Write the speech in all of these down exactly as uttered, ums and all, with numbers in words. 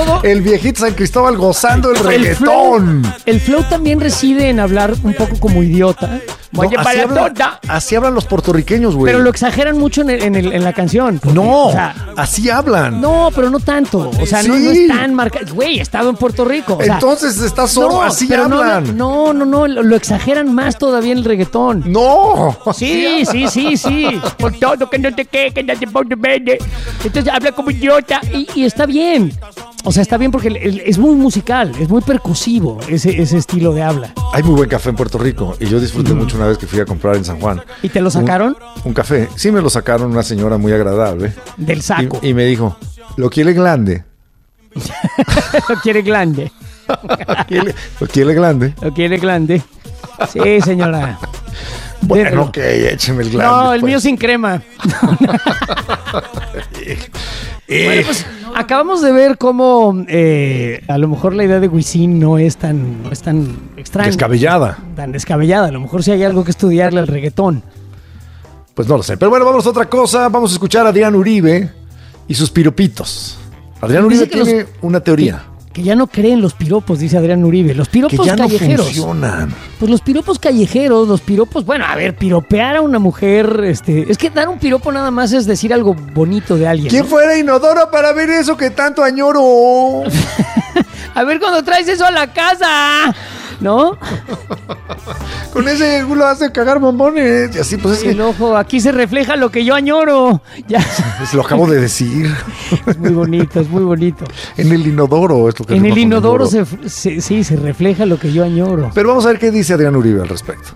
todo... El viejito San Cristóbal gozando el, el reggaetón. Flow, el flow también reside en hablar un poco como idiota. No, así, habla, así hablan los puertorriqueños, güey. Pero lo exageran mucho en, el, en, el, en la canción. Porque, no, o sea, así hablan. No, pero no tanto. O sea, sí. no, no es tan marcado. Güey, he estado en Puerto Rico. O sea, entonces estás solo, no, así hablan. No, no, no, lo, lo exageran más todavía en el reggaetón. No. Sí, sí, sí, sí. Por todo que no te quejes, no te pongas verde. Entonces habla como idiota y, y está bien. O sea, está bien porque es muy musical, es muy percusivo ese, ese estilo de habla. Hay muy buen café en Puerto Rico y yo disfruté mm. mucho una vez que fui a comprar en San Juan. ¿Y te lo sacaron? Un, un café. Sí, me lo sacaron, una señora muy agradable. Del saco. Y, y me dijo, ¿lo quiere grande? Lo quiere grande. ¿Lo quiere grande? Lo quiere grande. Sí, señora. Bueno, Déjalo. ok, écheme el grande. No, el pues. mío sin crema. Bueno, pues acabamos de ver cómo eh, a lo mejor la idea de Wisin no es tan, no es tan extraña. Descabellada. Tan descabellada. A lo mejor sí hay algo que estudiarle al reggaetón. Pues no lo sé. Pero bueno, vamos a otra cosa. Vamos a escuchar a Adrián Uribe y sus piropitos. Adrián Uribe tiene los, una teoría. Que, que ya no creen los piropos, dice Adrián Uribe. Los piropos que ya callejeros. No funcionan. Pues los piropos callejeros, los piropos... Bueno, a ver, piropear a una mujer... este Es que dar un piropo nada más es decir algo bonito de alguien. ¿Quién ¿no? fuera Inodoro para ver eso que tanto añoro? A ver cuando traes eso a la casa... ¿No? Con ese culo hace cagar bombones. Y así, pues es el que... ojo, aquí se refleja lo que yo añoro. Ya. Pues lo acabo de decir. Es muy bonito, es muy bonito. En el inodoro es lo que En el inodoro se, se, sí, se refleja lo que yo añoro. Pero vamos a ver qué dice Adrián Uribe al respecto.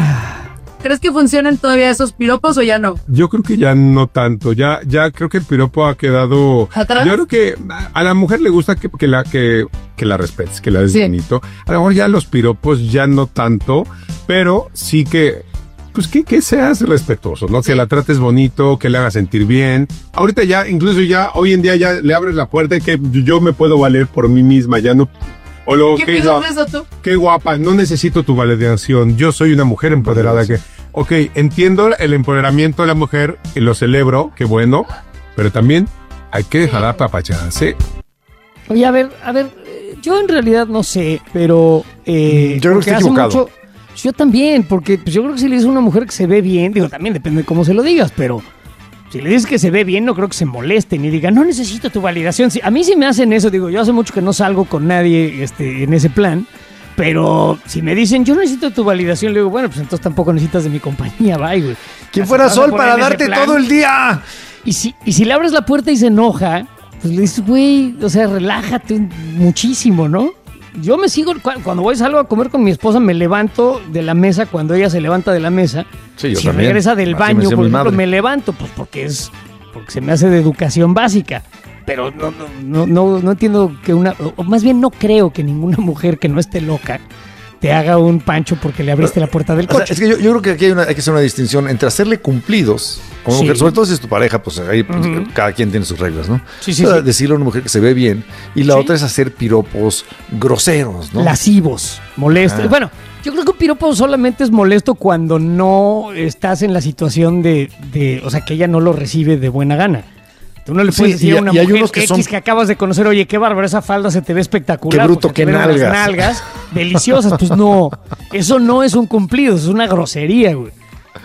¿Crees que funcionan todavía esos piropos o ya no? Yo creo que ya no tanto. Ya, ya creo que el piropo ha quedado. ¿Atrás? Yo creo que a la mujer le gusta que, que la que, que la respetes, que la des sí. bonito. A lo mejor ya los piropos ya no tanto, pero sí que, pues que, que seas respetuoso, ¿no? Sí. Que la trates bonito, que le hagas sentir bien. Ahorita ya, incluso ya, hoy en día ya le abres la puerta y que yo me puedo valer por mí misma, ya no. O luego, ¿Qué ¿qué, piensas de eso tú? Qué guapa, no necesito tu validación. Yo soy una mujer empoderada que, ok, entiendo el empoderamiento de la mujer y lo celebro, qué bueno, pero también hay que dejar apapacharse. Oye, a ver, a ver, yo en realidad no sé, pero eh, yo creo que estoy equivocado. Mucho, yo también, porque pues, yo creo que si le dices a una mujer que se ve bien, digo, también depende de cómo se lo digas, pero si le dices que se ve bien, no creo que se molesten y digan, no necesito tu validación. A mí sí me hacen eso, digo, yo hace mucho que no salgo con nadie este, en ese plan, pero si me dicen, yo necesito tu validación, le digo, bueno, pues entonces tampoco necesitas de mi compañía, bye, güey. ¿Quién fuera Sol para darte todo el día? Y si, y si le abres la puerta y se enoja, pues le dices, güey, o sea, relájate muchísimo, ¿no? Yo me sigo, cuando voy salgo a comer con mi esposa, me levanto de la mesa cuando ella se levanta de la mesa. Sí, yo si también. regresa del Así baño, me por ejemplo, madre. me levanto, pues porque es porque se me hace de educación básica. Pero no, no, no, no, no entiendo que una, o más bien no creo que ninguna mujer que no esté loca te haga un pancho porque le abriste la puerta del coche. O sea, es que yo, yo creo que aquí hay, una, hay que hacer una distinción entre hacerle cumplidos como sí. mujer, sobre todo si es tu pareja, pues ahí pues, uh-huh. cada quien tiene sus reglas, ¿no? Sí, sí, o sea, sí. Decirle a una mujer que se ve bien y la sí. otra es hacer piropos groseros, ¿no? Lascivos, molestos. Ah. Bueno, yo creo que un piropo solamente es molesto cuando no estás en la situación de, de, o sea, que ella no lo recibe de buena gana. Tú no le puedes sí, decir y, a una mujer que X son... que acabas de conocer, oye, qué bárbaro, esa falda se te ve espectacular. Qué bruto, qué nalgas. Las nalgas deliciosas. Pues no, eso no es un cumplido, es una grosería, güey.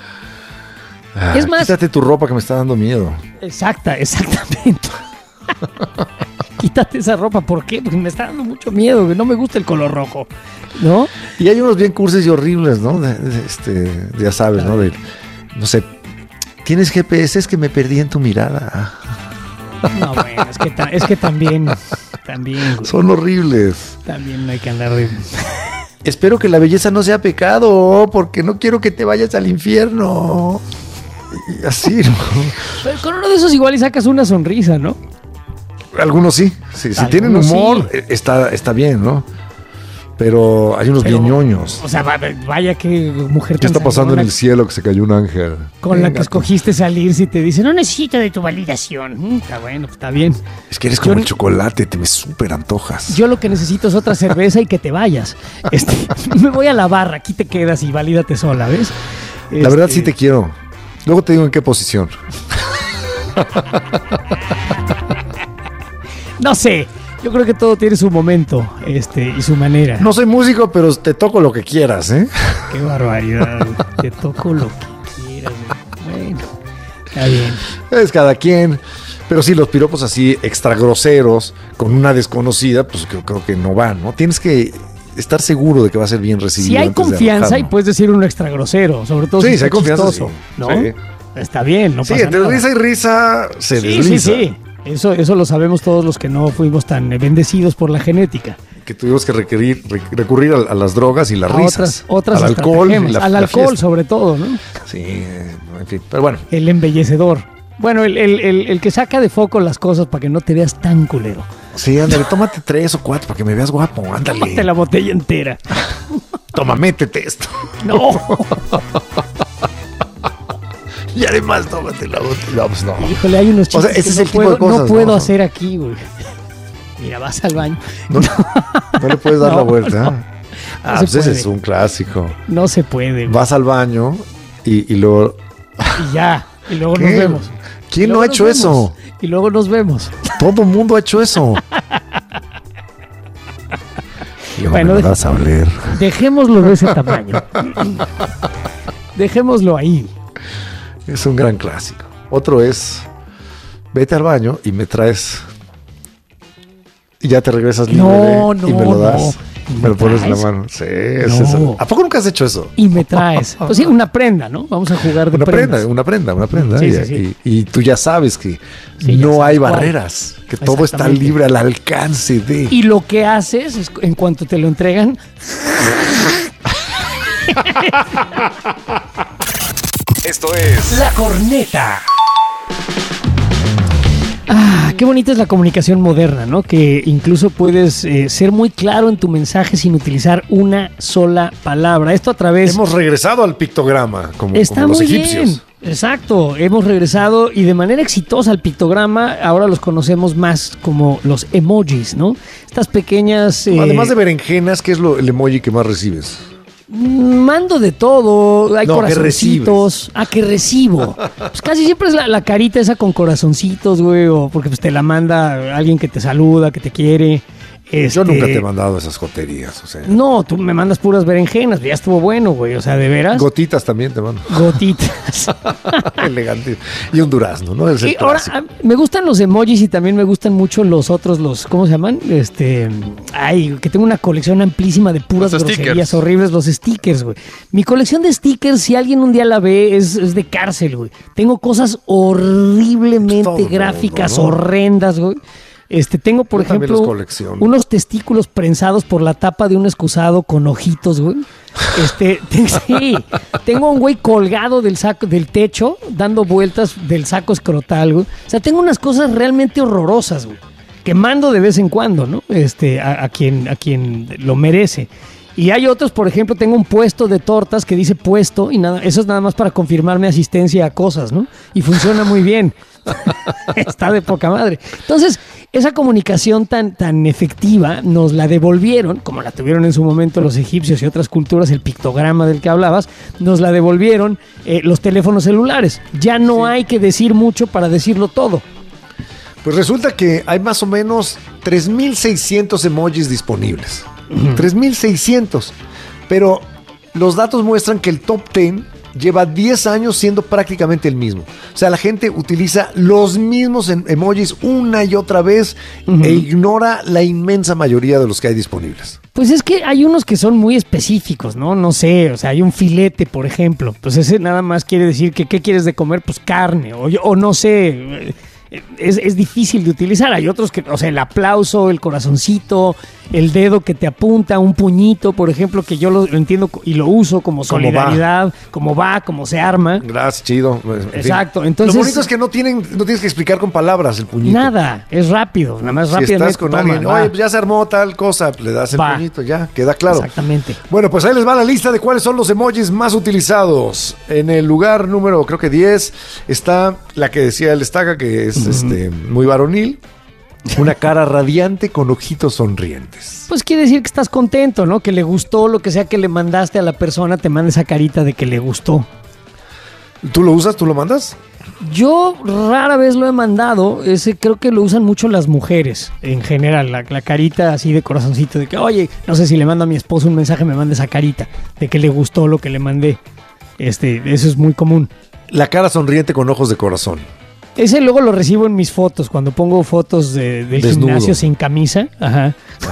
Ah, es más... Quítate tu ropa que me está dando miedo. Exacta, exactamente. Quítate esa ropa, ¿por qué? Porque me está dando mucho miedo, güey. No me gusta el color rojo, ¿no? Y hay unos bien cursis y horribles, ¿no? De, de, este, ya sabes, ¿no? De, no sé, ¿tienes G P S? Es que me perdí en tu mirada. No, bueno, es que, ta- es que también, también, güey. Son horribles. También no hay que andar de... Espero que la belleza no sea pecado, porque no quiero que te vayas al infierno. Y así, ¿no? Pero con uno de esos igual y sacas una sonrisa, ¿no? Algunos sí. sí si tienen humor, sí. está, está bien, ¿no? Pero hay unos Pero, bien ñoños. O sea, vaya que mujer. ¿Qué está pasando en el cielo que se cayó un ángel? Con Venga, la que escogiste salir, si te dice, no necesito de tu validación. Mm, está bueno, pues está bien. Es que eres como yo, el chocolate, te me súper antojas. Yo lo que necesito es otra cerveza y que te vayas. Este, me voy a la barra, aquí te quedas y valídate sola, ¿ves? La este... verdad sí te quiero. Luego te digo en qué posición. No sé. Yo creo que todo tiene su momento, este, y su manera. No soy músico, pero te toco lo que quieras, ¿eh? Qué barbaridad, güey. Te toco lo que quieras, güey. Bueno, está bien. Es cada quien. Pero sí, los piropos así extra groseros con una desconocida, pues creo, creo que no van, ¿no? Tienes que estar seguro de que va a ser bien recibido. Si hay antes de confianza y arrojarlo. puedes decir un extra grosero, sobre todo Sí, si si hay está confianza, chistoso, sí. ¿no? Sí. Está bien, no Sí, pasa entre nada. risa y risa se Sí, desliza. sí, sí. Eso, eso lo sabemos todos los que no fuimos tan eh, bendecidos por la genética. Que tuvimos que requerir, re- recurrir a, a las drogas y las A risas. otras, otras al alcohol. y estratagemas, la- al la alcohol fiesta. sobre todo, ¿no? Sí, eh, en fin. Pero bueno, El embellecedor. Bueno, el, el, el, el que saca de foco las cosas para que no te veas tan culero. sí, ándale, tómate tres o cuatro para que me veas guapo, ándale. Tómate la botella entera. Toma, métete esto. No. Y además, tómate la botella. No, pues no. Híjole, hay unos O sea, chistes ese que es no el tipo puedo, de cosas, no puedo ¿no? hacer aquí, güey. Mira, vas al baño. No, no le puedes dar No, la vuelta. no. Ah, No pues se ese puede. es un clásico. No se puede, güey. Vas al baño y, y luego... Y ya. Y luego ¿Qué? nos vemos. ¿Quién Y no ha luego hecho nos eso? vemos. Y luego nos vemos. Todo el mundo ha hecho eso. Y luego Bueno, me lo deja- vas a oler. Dejémoslo de ese tamaño. Dejémoslo ahí. Es un gran clásico. Otro es, vete al baño y me traes... Y ya te regresas libre No, y no, me lo das. no. ¿Y Me me lo pones en la traes? mano. Sí, es No. eso. ¿A poco nunca has hecho eso? Y me traes. Pues sí, una prenda, ¿no? Vamos a jugar de Una prendas. prenda, una prenda, una prenda. Sí, y, sí, sí. y- y tú ya sabes que Sí, ya no sabes hay cuál. barreras, que todo está Exactamente. libre al alcance de... Y lo que haces es, en cuanto te lo entregan, Esto es la corneta. Ah, qué bonita es la comunicación moderna, ¿no? Que incluso puedes eh, ser muy claro en tu mensaje sin utilizar una sola palabra. Esto a través... Hemos regresado al pictograma, como, Está como los muy egipcios. bien. Exacto, hemos regresado y de manera exitosa al pictograma. Ahora los conocemos más como los emojis, ¿no? Estas pequeñas... eh, Además de berenjenas, ¿qué es lo, el emoji que más recibes? mando de todo, hay No, que corazoncitos. Ah, que recibo. Pues casi siempre es la, la carita esa con corazoncitos, güey, o porque pues te la manda alguien que te saluda, que te quiere. Yo Este, nunca te he mandado esas joterías, o sea... No, tú me mandas puras berenjenas, ya estuvo bueno, güey, o sea, de veras. Gotitas también te mando. Gotitas. Elegante. Y un durazno, ¿no? Es el Y ahora, clásico. a- me gustan los emojis y también me gustan mucho los otros, los, ¿cómo se llaman? Este, ay, que tengo una colección amplísima de puras Los groserías stickers. horribles, los stickers, güey. Mi colección de stickers, si alguien un día la ve, es, es de cárcel, güey. Tengo cosas horriblemente Todo mundo, gráficas, ¿no? horrendas, güey. Este, tengo, por Yo también ejemplo, los colecciono. unos testículos prensados por la tapa de un excusado con ojitos, güey. Este, te- sí, tengo un güey colgado del saco, del techo, dando vueltas del saco escrotal, güey. O sea, tengo unas cosas realmente horrorosas, güey, que mando de vez en cuando, ¿no? Este, a, a quien, a quien lo merece. Y hay otros, por ejemplo, tengo un puesto de tortas que dice puesto y nada, eso es nada más para confirmarme asistencia a cosas, ¿no? Y funciona muy bien. Está de poca madre. Entonces, esa comunicación tan, tan efectiva nos la devolvieron, como la tuvieron en su momento los egipcios y otras culturas, el pictograma del que hablabas, nos la devolvieron eh, los teléfonos celulares. Ya no hay que decir mucho para decirlo todo. Pues resulta que hay más o menos tres mil seiscientos emojis disponibles. tres mil seiscientos. Pero los datos muestran que el top diez lleva diez años siendo prácticamente el mismo. O sea, la gente utiliza los mismos em- emojis una y otra vez e ignora la inmensa mayoría de los que hay disponibles. Pues es que hay unos que son muy específicos, ¿no? No sé, o sea, hay un filete, por ejemplo. Pues ese nada más quiere decir que ¿qué quieres de comer? Pues carne, o, yo- o no sé, eh, es, es difícil de utilizar. Hay otros que, o sea, el aplauso, el corazoncito, el dedo que te apunta, un puñito, por ejemplo, que yo lo, lo entiendo y lo uso como solidaridad, como va, como se arma. Gracias, chido. En fin. Exacto, entonces- Lo bonito es que no tienen, no tienes que explicar con palabras el puñito. Nada, es rápido, nada más Si rápidamente. estás con toma, alguien, va. oye, pues ya se armó tal cosa, le das el Va. puñito, ya, queda claro. Exactamente. Bueno, pues ahí les va la lista de cuáles son los emojis más utilizados. En el lugar número, creo que diez, está la que decía el Estaca, que es este, muy varonil. Una cara radiante con ojitos sonrientes. Pues quiere decir que estás contento, ¿no? Que le gustó lo que sea que le mandaste a la persona, te manda esa carita de que le gustó. ¿Tú lo usas? ¿Tú lo mandas? Yo rara vez lo he mandado, ese creo que lo usan mucho las mujeres en general, la, la carita así de corazoncito, de que oye, no sé si le mando a mi esposo un mensaje, me manda esa carita, de que le gustó lo que le mandé. Este, eso es muy común. La cara sonriente con ojos de corazón. Ese luego lo recibo en mis fotos, cuando pongo fotos de, del Desnudo. gimnasio sin camisa. Ajá.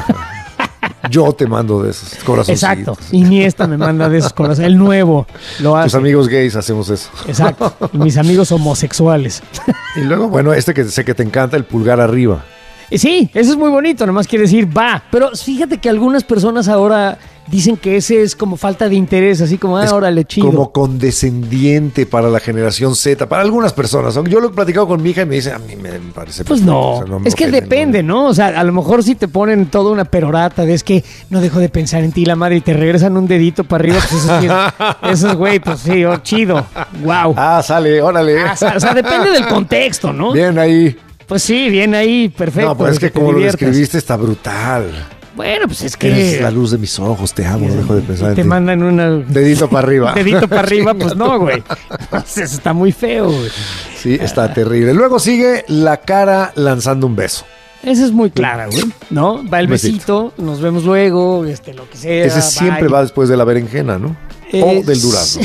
Yo te mando de esos corazoncitos. Exacto. Iniesta me manda de esos corazones. El nuevo lo hace. Tus amigos gays hacemos eso. Exacto. Y mis amigos homosexuales. Y luego, bueno, este que sé que te encanta, el pulgar arriba. Y sí, eso es muy bonito, nomás quiere decir va. Pero fíjate que algunas personas ahora dicen que ese es como falta de interés, así como, ah, Es órale, chido. Como condescendiente para la generación Z, para algunas personas. Yo lo he platicado con mi hija y me dice, a mí me parece... Pues perfecto, no, o sea, no me es que ofende, depende, ¿no? O sea, a lo mejor si te ponen toda una perorata de es que no dejo de pensar en ti, la madre, y te regresan un dedito para arriba, pues eso sí, eso es, güey, pues sí, oh, chido, wow. Ah, sale, órale. Ah, o, sea, o sea, depende del contexto, ¿no? Bien ahí. Pues sí, bien ahí, perfecto. No, pues es de que te como lo diviertas. describiste está brutal. Bueno, pues es Eres que... la luz de mis ojos, te amo, no dejo de pensar en te ti. mandan una... Dedito para arriba. Dedito para arriba, pues no, güey. Eso está muy feo, güey. Sí, está terrible. Luego sigue la cara lanzando un beso. Esa es muy clara, güey, ¿no? Va el Un besito. besito, nos vemos luego, este, lo que sea. Ese siempre bye. va después de la berenjena, ¿no? Eh, O del durazno.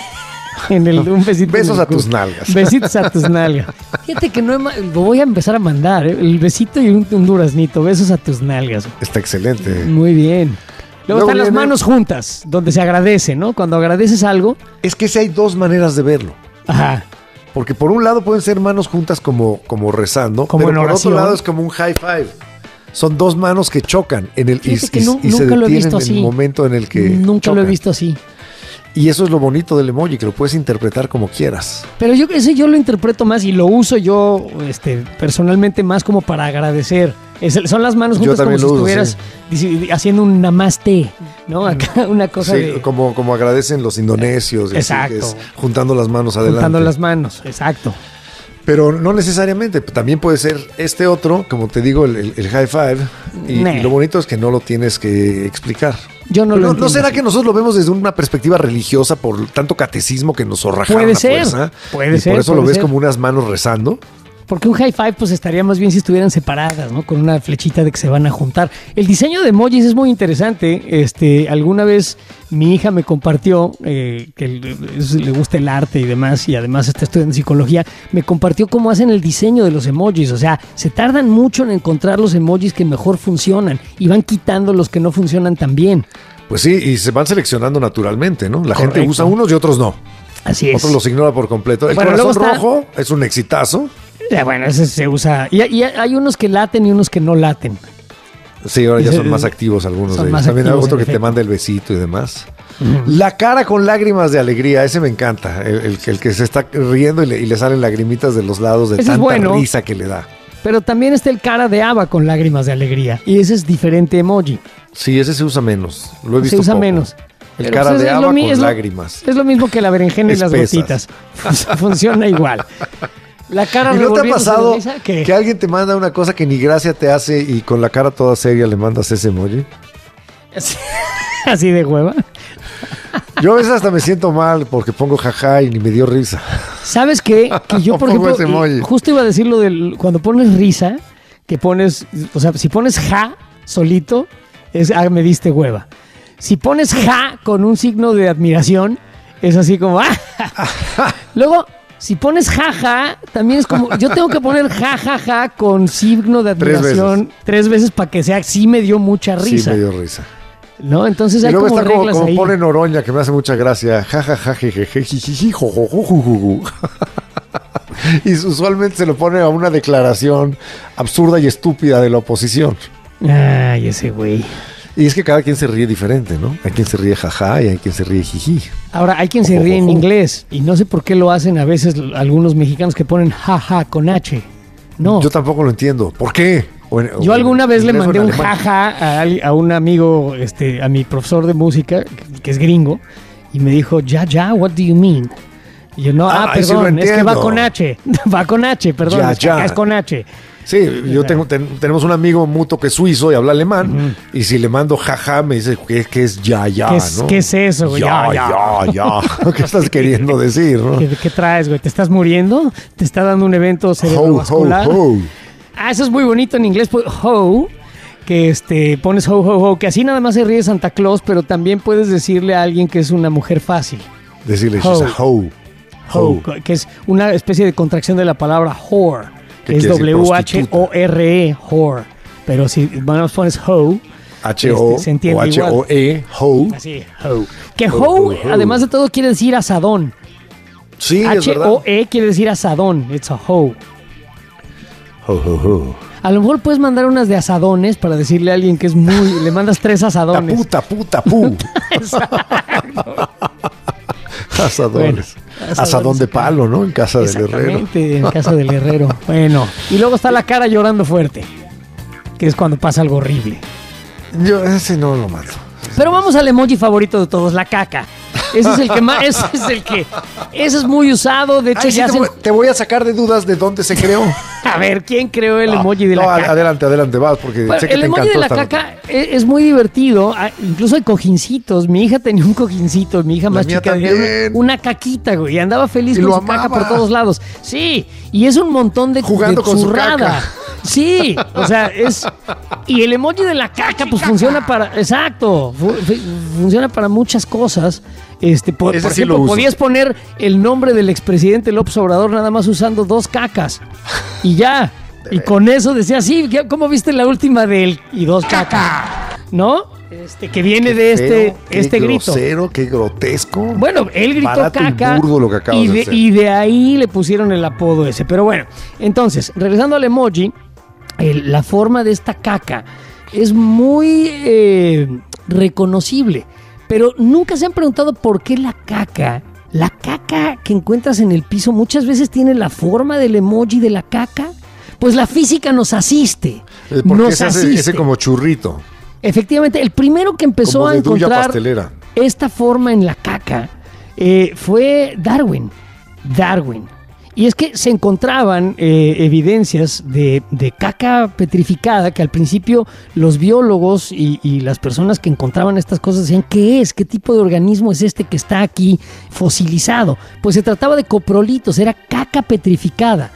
En el, un besito. Besos en el a tus culo. nalgas. Besitos a tus nalgas. Fíjate que no he ma- lo voy a empezar a mandar, ¿eh? El besito y un, un duraznito. Besos a tus nalgas. Está excelente. Muy bien. Luego, Luego están las viene- manos juntas, donde se agradece, ¿no? Cuando agradeces algo. Es que sí hay dos maneras de verlo. Ajá. Porque por un lado pueden ser manos juntas como, como rezando, Como pero en por oración. otro lado es como un high five. Son dos manos que chocan en el, y, Fíjate que y- nu- y se nunca lo he detienen visto en así. el momento en el que Nunca lo he chocan. visto así. Y eso es lo bonito del emoji, que lo puedes interpretar como quieras. Pero yo ese yo lo interpreto más y lo uso yo este, personalmente más como para agradecer. Es- son las manos Yo juntas como también si lo uso, estuvieras dici- haciendo un namaste, ¿no? Acá una cosa Sí, de como, como agradecen los indonesios. y así, Exacto. que es juntando las manos adelante. juntando las manos, exacto. Pero no necesariamente, también puede ser este otro, como te digo, el, el- el high five. Y, Nah. y lo bonito es que no lo tienes que explicar. Yo no Pero lo no, entiendo ¿no será así. que nosotros lo vemos desde una perspectiva religiosa por tanto catecismo que nos zorrajaron Puede a ser, fuerza? puede y ser, por eso lo puede ves ser. como unas manos rezando. Porque un high five pues estaría más bien si estuvieran separadas, ¿no? Con una flechita de que se van a juntar. El diseño de emojis es muy interesante. Este, alguna vez mi hija me compartió, eh, que le, es- le gusta el arte y demás, y además está estudiando psicología, me compartió cómo hacen el diseño de los emojis. O sea, se tardan mucho en encontrar los emojis que mejor funcionan y van quitando los que no funcionan tan bien. Pues sí, y se van seleccionando naturalmente, ¿no? La gente Correcto. usa unos y otros no. Así es. Otros los ignora por completo. El Bueno, corazón luego está- rojo es un exitazo. Eh, bueno, ese se usa. Y, y hay unos que laten y unos que no laten. Sí, ahora ya Ese- son más activos algunos son de ellos. más También hay activos, otro en que te efecto. manda el besito y demás. La cara con lágrimas de alegría, ese me encanta. El, el que- el que se está riendo y le, y le salen lagrimitas de los lados de Ese es tanta bueno. risa que le da. Pero también está el cara de haba con lágrimas de alegría. Y ese es diferente emoji. Sí, ese se usa menos. Lo he visto Se usa poco. menos. El Pero, cara pues, de es lo haba mi- con es lo- lágrimas. Es lo mismo que la berenjena y las Espesas. gotitas. Funciona igual. La cara ¿Y no te ha revolviéndose de pasado risa, ¿qué? que alguien te manda una cosa que ni gracia te hace y con la cara toda seria le mandas ese emoji? Así, así de hueva. Yo a veces hasta me siento mal porque pongo jaja y ni me dio risa. ¿Sabes qué? Que yo, por Pongo ejemplo, ese emoji. y justo iba a decir lo del cuando pones risa, que pones, o sea, si pones ja solito, es ah, me diste hueva. Si pones ja con un signo de admiración, es así como ah. Luego, si pones jaja, también es como yo tengo que poner ja ja ja con signo de Tres admiración tres veces para que sea sí me dio mucha risa, Sí, me dio risa. ¿no? Entonces Y hay luego como está como, reglas como ahí. pone Noroña, que me hace mucha gracia. Ja, ja, ja, je, je, je, ji, ji, ji, jo, jo, jo, ju, ju, ju. Y usualmente se lo pone a una declaración absurda y estúpida de la oposición. Ay, ese güey. Y es que cada quien se ríe diferente, ¿no? Hay quien se ríe jaja y hay quien se ríe jiji. Ahora, hay quien se ríe en inglés y no sé por qué lo hacen a veces l- algunos mexicanos que ponen jaja con H. No, Yo yo, tampoco lo entiendo. ¿Por qué? O en- o alguna en vez le inglés o mandé en un alemán. jaja a, al- a un amigo, este, a mi profesor de música, que, que es gringo, y me dijo, ya, ya, what do you mean? Y yo, no, ah, Ah, ahí sí lo perdón, es que va entiendo. con H. Va con H, perdón, Ya, es, que ya. acá es con H. Sí, yo tengo, ten- tenemos un amigo mutuo que es suizo y habla alemán, y si le mando jaja, me dice que, que es ya, ya, ¿Qué es- ¿no? qué es eso, güey? Ya, Ya, ya, ya. ¿Qué estás queriendo decir, no? ¿Qué, qué traes, güey? ¿Te estás muriendo? ¿Te está dando un evento Ho, cerebrovascular? ho, ho. Ah, eso es muy bonito en inglés, pues, ho, que este, pones ho, ho, ho, que así nada más se ríe Santa Claus, pero también puedes decirle a alguien que es una mujer fácil. Decirle, Ho. she's a hoe. Ho, Ho. que es una especie de contracción de la palabra whore, ¿Qué que es quiere decir? W H O R E, whore. Pero si bueno, pones ho, H-O este, se entiende o igual. H-O-E, ho. Así, ho. Que Ho, ho, ho, ho. además de todo, quiere decir asadón. Sí, es verdad. H-O-E quiere decir asadón. It's a ho. Ho, ho, ho. A lo mejor puedes mandar unas de asadones para decirle a alguien que es muy... Le mandas tres asadones. Tapu, tapu, tapu. Asadones. Bueno, Asadón de palo, ¿no? En casa del herrero. Exactamente, en casa del herrero. Bueno, y luego está la cara llorando fuerte, que es cuando pasa algo horrible. Yo ese no lo mato. Pero vamos al emoji favorito de todos, la caca. Ese es el que más, ese es el que, ese es muy usado. De hecho, Ay, sí, ya te, se- voy, te voy a sacar de dudas de dónde se creó. a ver, ¿quién creó el emoji de la No, caca? adelante, adelante, vas, porque Bueno, sé que el te emoji encantó de la esta caca nota. es, es muy divertido. Ah, incluso hay cojincitos. Mi hija tenía un cojincito, mi hija La más mía chica tenía una, también. una caquita, güey. Y andaba feliz Y con lo su caca amaba. por todos lados. Sí, y es un montón de, Jugando de con su churrada. caca. Sí, o sea, es... Y el emoji de la caca, pues funciona para... Exacto, fu- fu- funciona para muchas cosas. Este, por, Ese por sí ejemplo, lo uso. podías poner el nombre del expresidente López Obrador nada más usando dos cacas. Y ya. Y con eso decía, sí, ¿qué- ¿cómo viste la última de él? Y dos cacas. ¿No? Este, que viene de este, Feo, qué este grito. grosero, qué grotesco. Bueno, él gritó Barato y caca burdo lo que acabas y, de de, hacer. y de ahí le pusieron el apodo ese. Pero bueno, entonces, regresando al emoji, el- la forma de esta caca es muy eh, reconocible. Pero nunca se han preguntado por qué la caca, la caca que encuentras en el piso muchas veces tiene la forma del emoji de la caca. Pues la física nos asiste. Eh, Porque nos ese, hace- asiste. ese como churrito. Efectivamente, el primero que empezó Como a de duya encontrar pastelera. esta forma en la caca eh, fue Darwin. Darwin. Y es que se encontraban eh, evidencias de, de caca petrificada que al principio los biólogos y, y las personas que encontraban estas cosas decían, ¿qué es? ¿Qué tipo de organismo es este que está aquí fosilizado? Pues se trataba de coprolitos, era caca petrificada.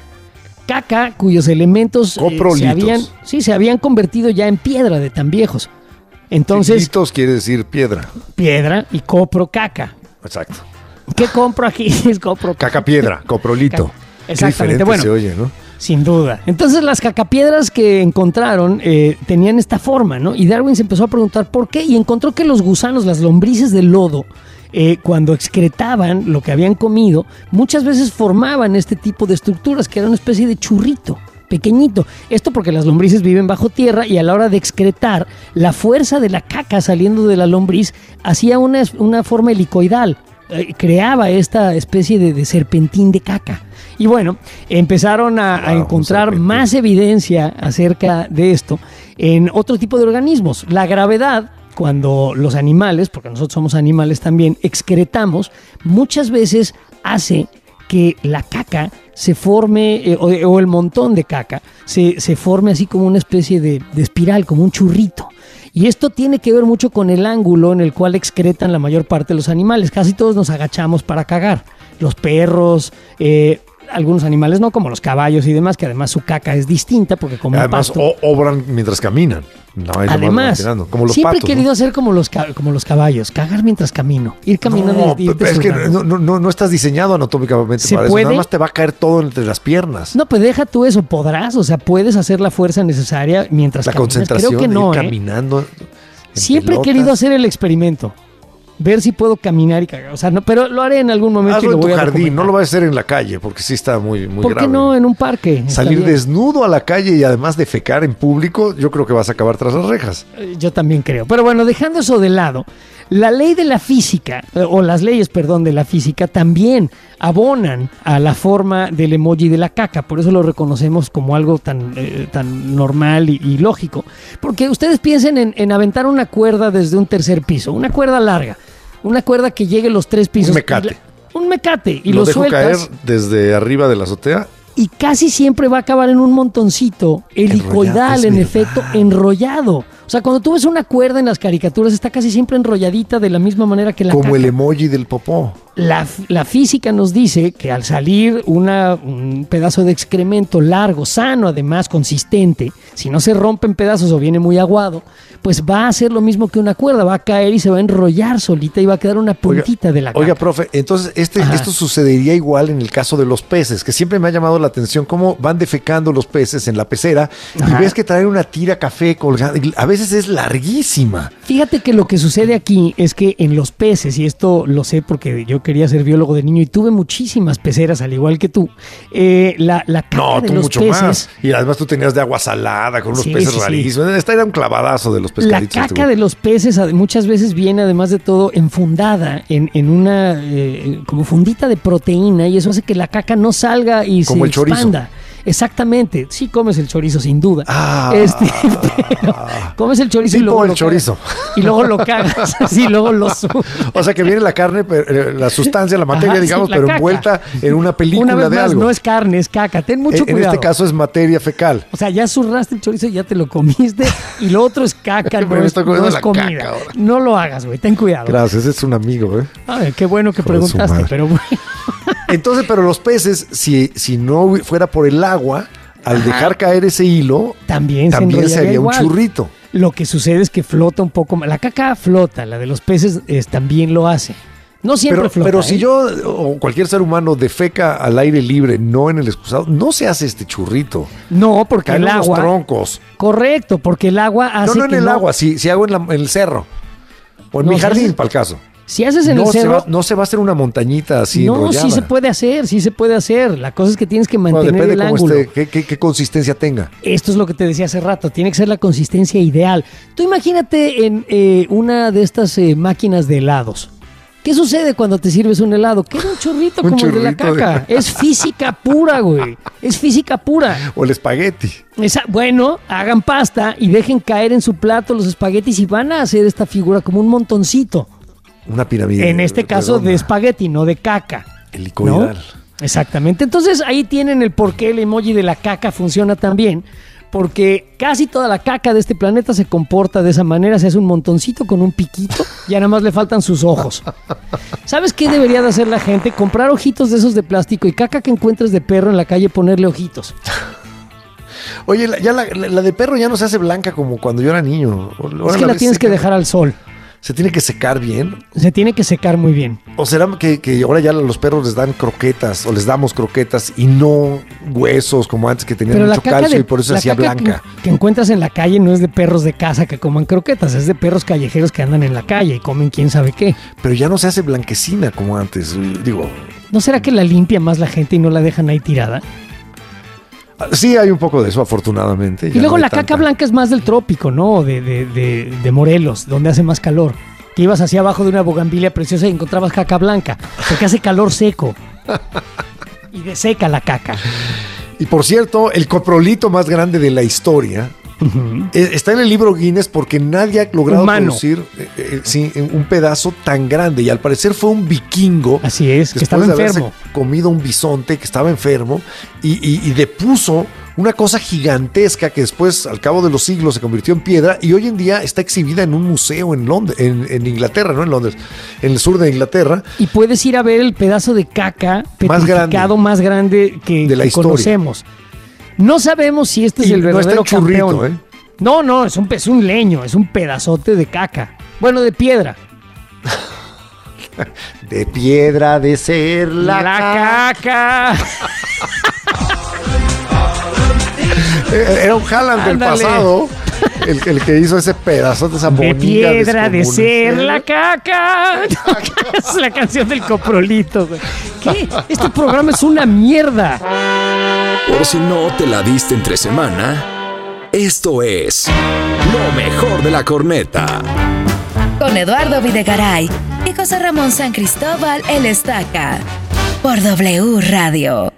Caca cuyos elementos eh, se Coprolitos. habían, sí, se habían convertido ya en piedra de tan viejos. Entonces, Chiquitos quiere decir piedra. piedra y copro caca. Exacto. ¿Qué compro aquí? Es copro Caca piedra, coprolito. Caca. Qué Exactamente, diferente bueno. se oye, ¿no? Sin duda. Entonces las cacapiedras que encontraron eh, tenían esta forma, ¿no? Y Darwin se empezó a preguntar por qué y encontró que los gusanos, las lombrices del lodo, eh, cuando excretaban lo que habían comido, muchas veces formaban este tipo de estructuras que era una especie de churrito pequeñito. Esto porque las lombrices viven bajo tierra y a la hora de excretar, la fuerza de la caca saliendo de la lombriz hacía una, una forma helicoidal. Eh, creaba esta especie de, de serpentín de caca. Y bueno, empezaron a, a Wow, un encontrar serpentín. más evidencia acerca de esto en otro tipo de organismos. La gravedad, cuando los animales, porque nosotros somos animales también, excretamos, muchas veces hace que la caca se forme, eh, o, o el montón de caca, se, se forme así como una especie de, de espiral, como un churrito. Y esto tiene que ver mucho con el ángulo en el cual excretan la mayor parte de los animales. Casi todos nos agachamos para cagar. Los perros, eh, algunos animales no, como los caballos y demás, que además su caca es distinta porque comen Además, pasto. o- obran mientras caminan. No, ahí nomás Además, van tirando, como los siempre patos, he querido ¿no? hacer como los, ca- como los caballos, cagar mientras camino, ir caminando No, y irte pero es que soltando. no, no, no estás diseñado anatómicamente ¿Se para puede? eso. Nada más te va a caer todo entre las piernas. No, pues deja tú eso, podrás, o sea, puedes hacer la fuerza necesaria mientras la caminas. concentración Creo que de no, ir ¿eh? caminando. en Siempre he pelotas. querido hacer el experimento, ver si puedo caminar y cagar. O sea, no, pero lo haré en algún momento y Hazlo lo en tu voy a jardín, documentar. no lo vayas a hacer en la calle, porque sí está muy, muy ¿Por grave. qué no en un parque? Está Salir bien. desnudo a la calle y además defecar en público, yo creo que vas a acabar tras las rejas. Eh, Yo también creo. Pero bueno, dejando eso de lado, la ley de la física, eh, o las leyes, perdón, de la física, también abonan a la forma del emoji de la caca. Por eso lo reconocemos como algo tan, eh, tan normal y, y lógico. Porque ustedes piensen en, en aventar una cuerda desde un tercer piso, una cuerda larga, una cuerda que llegue los tres pisos. Un mecate. Y la- Un mecate. Y lo lo, dejo caer sueltas. desde arriba de la azotea. Y casi siempre va a acabar en un montoncito helicoidal, Enrollado, es en verdad. efecto, enrollado. O sea, cuando tú ves una cuerda en las caricaturas, está casi siempre enrolladita de la misma manera que la Como caca. el emoji del popó. La, la física nos dice que al salir una, un pedazo de excremento largo, sano, además consistente, si no se rompe en pedazos o viene muy aguado, pues va a hacer lo mismo que una cuerda, va a caer y se va a enrollar solita y va a quedar una puntita Oiga, de la caca. Oiga, profe, entonces este, Ajá. esto sucedería igual en el caso de los peces, que siempre me ha llamado la atención cómo van defecando los peces en la pecera Ajá. y ves que traen una tira café colgada. y A veces es larguísima. Fíjate que lo que sucede aquí es que en los peces, y esto lo sé porque yo quería ser biólogo de niño y tuve muchísimas peceras al igual que tú, eh, la, la caca No, de tú los mucho peces, más. Y además tú tenías de agua salada con unos Sí, peces sí, sí. rarísimos. Esta era un clavadazo de los la pescaditos. este caca güey. de los peces ad- muchas veces viene además de todo enfundada en, en una eh, como fundita de proteína y eso hace que la caca no salga y Como se el chorizo. expanda. Exactamente, sí comes el chorizo sin duda. Ah. Este, pero comes el chorizo y Tipo luego el lo chorizo. cagas. Y luego lo cagas, así luego lo subes. O sea que viene la carne, pero, eh, la sustancia, la materia, Ajá, sí, digamos, la pero caca. envuelta en una película Una vez de más, algo. no es carne, es caca. Ten mucho en, en cuidado. este caso es materia fecal. O sea, ya zurraste el chorizo y ya te lo comiste. Y lo otro es caca, Me no es, estoy comiendo no es la comida. caca ahora. No lo hagas, güey. Ten cuidado. Gracias, es un amigo, ¿eh? Ay, qué bueno que Hijo de su preguntaste, madre. pero bueno. Entonces, pero los peces, si, si no fuera por el agua, al dejar caer ese hilo, También, también se se enrollaría haría un igual. churrito. Lo que sucede es que flota un poco más. La caca flota, la de los peces es, también lo hace. No siempre Pero, flota. pero ¿eh? si yo o cualquier ser humano defeca al aire libre, no en el excusado, no se hace este churrito. No, porque Caen el unos agua. Correcto, Correcto, porque el agua hace. No, no en que el agua, si, si hago en, la- en el cerro. O en No, mi si jardín, haces- para el caso. Si haces en no, el se cerro. va, no se va a hacer una montañita así no, enrollada. sí se puede hacer, sí se puede hacer. La cosa es que tienes que Bueno, mantener depende el cómo ángulo. esté, qué, qué- qué consistencia tenga. Esto es lo que te decía hace rato, tiene que ser la consistencia ideal. Tú imagínate en eh, una de estas eh, máquinas de helados. ¿Qué sucede cuando te sirves un helado? Queda un chorrito Un como el de la chorrito de- caca. Es física pura, güey. Es física pura. O el espagueti. Esa- bueno, hagan pasta y dejen caer en su plato los espaguetis y van a hacer esta figura como un montoncito. Una pirámide. En este caso redonda. de espagueti, no de caca. Helicoidal. ¿no? Exactamente. Entonces ahí tienen el por qué el emoji de la caca funciona tan bien. Porque casi toda la caca de este planeta se comporta de esa manera. Se hace un montoncito con un piquito y nada más le faltan sus ojos. ¿Sabes qué debería de hacer la gente? Comprar ojitos de esos de plástico y caca que encuentres de perro en la calle ponerle ojitos. Oye, la, ya la, la- la de perro ya no se hace blanca como cuando yo era niño. Ahora Es que la ves tienes que seca. dejar al sol. ¿Se tiene que secar bien? Se tiene que secar muy bien. ¿O será que, que ahora ya los perros les dan croquetas o les damos croquetas y no huesos como antes que tenían Pero la mucho caca calcio de- y por eso se la hacía caca blanca? Que, que encuentras en la calle no es de perros de casa que coman croquetas, es de perros callejeros que andan en la calle y comen quién sabe qué. Pero ya no se hace blanquecina como antes. Digo, ¿No será que la limpia más la gente y no la dejan ahí tirada? sí hay un poco de eso, afortunadamente. Y Ya luego no hay la caca tanta. blanca es más del trópico, ¿no? De, de, de, de Morelos, donde hace más calor. Que ibas hacia abajo de una bugambilia preciosa y encontrabas caca blanca, porque hace calor seco. Y deseca la caca. Y por cierto, el coprolito más grande de la historia eh, está en el libro Guinness porque nadie ha logrado Humano. producir eh, eh, sí, un pedazo tan grande. Y al parecer fue un vikingo. Así es, que después estaba de haberse enfermo. comido un bisonte que estaba enfermo y, y- y depuso una cosa gigantesca que después, al cabo de los siglos, se convirtió en piedra y hoy en día está exhibida en un museo en Londres, en, en Inglaterra, no en Londres, en el sur de Inglaterra. Y puedes ir a ver el pedazo de caca Más petrificado más grande que, de la que historia. conocemos. No sabemos si este es Y el no está verdadero en churrito, campeón. ¿eh? No, no, es un, es un leño, es un pedazote de caca. Bueno, de piedra. De piedra de ser la, La caca. Eh, Era un Haaland del Ándale. pasado, el, el que hizo ese pedazo de esa De bonita piedra de descomunal. ser la caca. Es la canción del coprolito, güey. ¿Qué? Este programa es una mierda. Por si no te la diste entre semana, esto es lo mejor de la corneta. Con Eduardo Videgaray y José Ramón San Cristóbal, el Estaca. Por W Radio.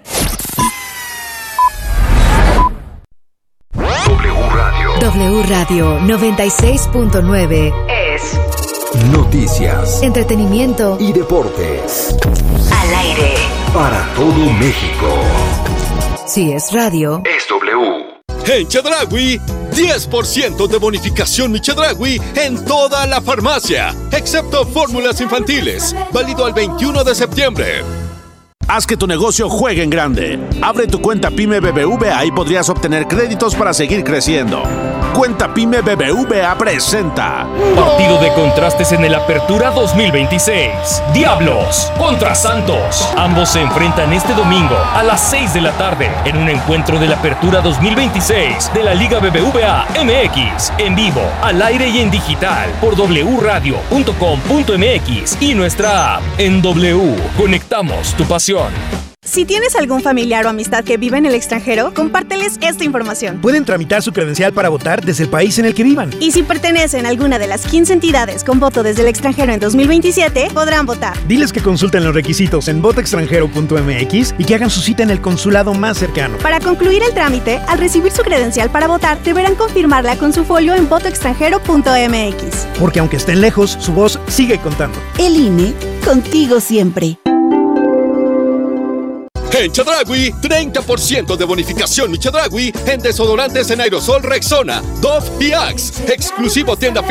W Radio. W Radio noventa y seis punto nueve es Noticias, Entretenimiento y deportes. al aire. Para todo México. Si es radio, Es W. En Chedraui, diez por ciento de bonificación mi Chedraui en toda la farmacia, excepto fórmulas infantiles, válido al veintiuno de septiembre. Haz que tu negocio juegue en grande. Abre tu cuenta PYME B B V A y podrías obtener créditos para seguir creciendo. Cuenta PYME B B V A presenta Partido de contrastes en el Apertura dos mil veintiséis. Diablos contra Santos. Ambos se enfrentan este domingo a las seis de la tarde en un encuentro de la Apertura dos mil veintiséis de la Liga B B V A M X. En vivo, al aire y en digital por doble u radio punto com punto m x y nuestra app. En W, conectamos tu pasión. Si tienes algún familiar o amistad que vive en el extranjero, compárteles esta información. Pueden tramitar su credencial para votar desde el país en el que vivan. Y si pertenecen a alguna de las quince entidades con voto desde el extranjero en dos mil veintisiete, podrán votar. Diles que consulten los requisitos en voto extranjero punto m x y que hagan su cita en el consulado más cercano. Para concluir el trámite, al recibir su credencial para votar, deberán confirmarla con su folio en voto extranjero punto m x. Porque aunque estén lejos, su voz sigue contando. El I N E, contigo siempre. En Chedraui, treinta por ciento de bonificación mi Chedraui en desodorantes en aerosol Rexona, Dove y Axe. Exclusivo tienda